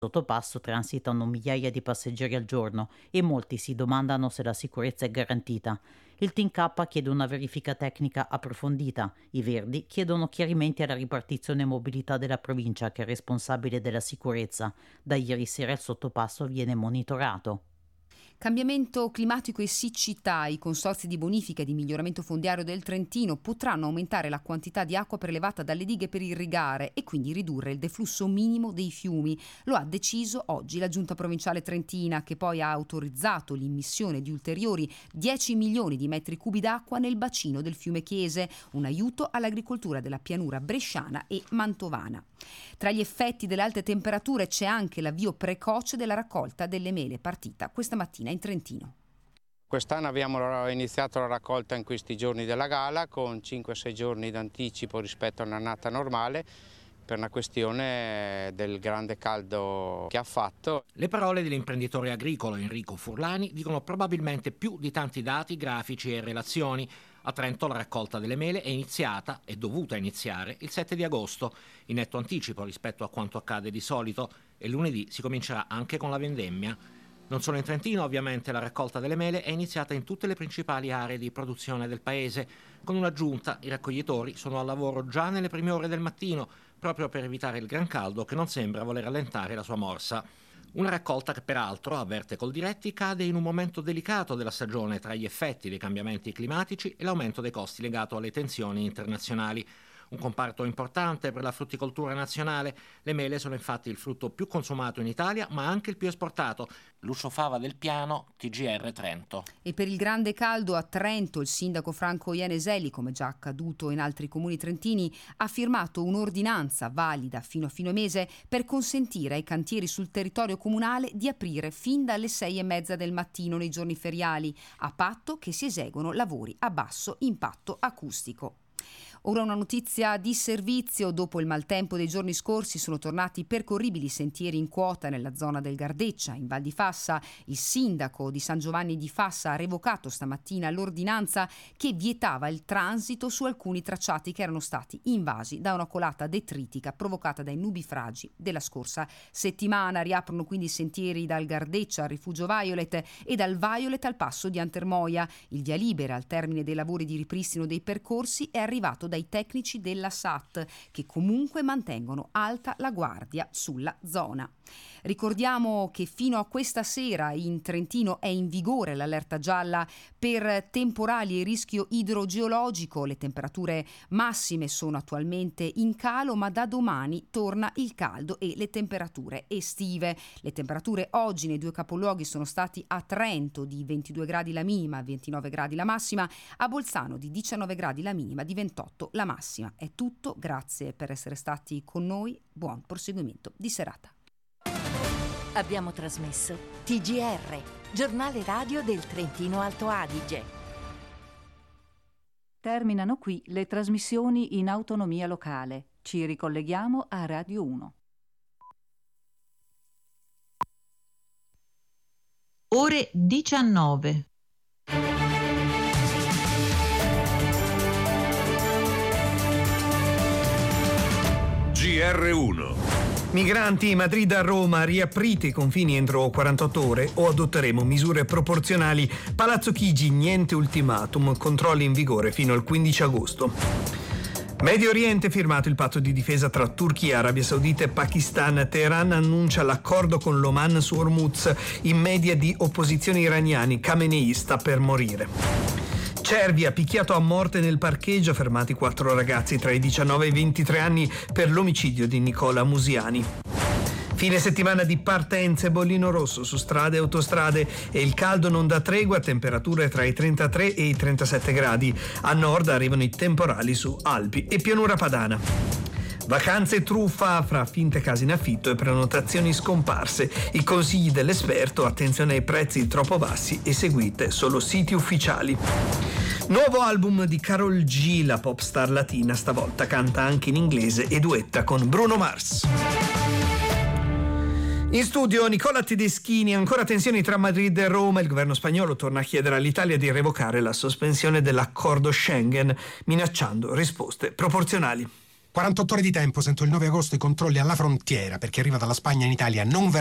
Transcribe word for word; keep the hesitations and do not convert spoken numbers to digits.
sottopasso transitano migliaia di passeggeri al giorno e molti si domandano se la sicurezza è garantita. Il Team K chiede una verifica tecnica approfondita. I Verdi chiedono chiarimenti alla ripartizione mobilità della provincia, che è responsabile della sicurezza. Da ieri sera il sottopasso viene monitorato. Cambiamento climatico e siccità. I consorzi di bonifica e di miglioramento fondiario del Trentino potranno aumentare la quantità di acqua prelevata dalle dighe per irrigare e quindi ridurre il deflusso minimo dei fiumi. Lo ha deciso oggi la Giunta Provinciale Trentina, che poi ha autorizzato l'immissione di ulteriori dieci milioni di metri cubi d'acqua nel bacino del fiume Chiese, un aiuto all'agricoltura della pianura bresciana e mantovana. Tra gli effetti delle alte temperature c'è anche l'avvio precoce della raccolta delle mele, partita questa mattina in Trentino. Quest'anno abbiamo iniziato la raccolta in questi giorni della gala con cinque sei giorni d'anticipo rispetto a un'annata normale, per una questione del grande caldo che ha fatto. Le parole dell'imprenditore agricolo Enrico Furlani dicono probabilmente più di tanti dati, grafici e relazioni. A Trento la raccolta delle mele è iniziata, è dovuta iniziare, il sette di agosto, in netto anticipo rispetto a quanto accade di solito, e lunedì si comincerà anche con la vendemmia. Non solo in Trentino, ovviamente, la raccolta delle mele è iniziata in tutte le principali aree di produzione del paese. Con un'aggiunta, i raccoglitori sono al lavoro già nelle prime ore del mattino, proprio per evitare il gran caldo che non sembra voler rallentare la sua morsa. Una raccolta che peraltro, avverte Coldiretti, cade in un momento delicato della stagione tra gli effetti dei cambiamenti climatici e l'aumento dei costi legato alle tensioni internazionali. Un comparto importante per la frutticoltura nazionale. Le mele sono infatti il frutto più consumato in Italia, ma anche il più esportato. Lucio Fava del Piano, T G R Trento. E per il grande caldo a Trento, il sindaco Franco Ianeselli, come già accaduto in altri comuni trentini, ha firmato un'ordinanza valida fino a fine mese per consentire ai cantieri sul territorio comunale di aprire fin dalle sei e mezza del mattino nei giorni feriali, a patto che si eseguono lavori a basso impatto acustico. Ora una notizia di servizio. Dopo il maltempo dei giorni scorsi sono tornati percorribili sentieri in quota nella zona del Gardeccia, in Val di Fassa. Il sindaco di San Giovanni di Fassa ha revocato stamattina l'ordinanza che vietava il transito su alcuni tracciati che erano stati invasi da una colata detritica provocata dai nubifragi della scorsa settimana. Riaprono quindi i sentieri dal Gardeccia al rifugio Violet e dal Violet al passo di Antermoia. Il via libera al termine dei lavori di ripristino dei percorsi è arrivato dai tecnici della S A T, che comunque mantengono alta la guardia sulla zona. Ricordiamo che fino a questa sera in Trentino è in vigore l'allerta gialla per temporali e rischio idrogeologico. Le temperature massime sono attualmente in calo, ma da domani torna il caldo e le temperature estive. Le temperature oggi nei due capoluoghi sono stati a Trento di ventidue gradi la minima, ventinove gradi la massima, a Bolzano di diciannove gradi la minima, di ventotto la massima. È tutto, grazie per essere stati con noi, buon proseguimento di serata. Abbiamo trasmesso T G R, giornale radio del Trentino Alto Adige. Terminano qui le trasmissioni in autonomia locale. Ci ricolleghiamo a Radio uno. Ore diciannove. G R uno. Migranti, Madrid a Roma, riaprite i confini entro quarantotto ore o adotteremo misure proporzionali. Palazzo Chigi, niente ultimatum, controlli in vigore fino al quindici agosto. Medio Oriente, firmato il patto di difesa tra Turchia, Arabia Saudita e Pakistan. Teheran annuncia l'accordo con l'Oman su Hormuz, in media di opposizioni iraniani. Khamenei sta per morire. Cervia, picchiato a morte nel parcheggio, fermati quattro ragazzi tra i diciannove e i ventitré anni per l'omicidio di Nicola Musiani. Fine settimana di partenze, bollino rosso su strade e autostrade e il caldo non dà tregua, temperature tra i trentatré e i trentasette gradi. A nord arrivano i temporali su Alpi e pianura padana. Vacanze truffa fra finte case in affitto e prenotazioni scomparse. I consigli dell'esperto: attenzione ai prezzi troppo bassi e seguite solo siti ufficiali. Nuovo album di Karol G, la pop star latina stavolta canta anche in inglese e duetta con Bruno Mars. In studio Nicola Tedeschini. Ancora tensioni tra Madrid e Roma. Il governo spagnolo torna a chiedere all'Italia di revocare la sospensione dell'accordo Schengen, minacciando risposte proporzionali. quarantotto ore di tempo, sento il nove agosto i controlli alla frontiera per chi arriva dalla Spagna in Italia non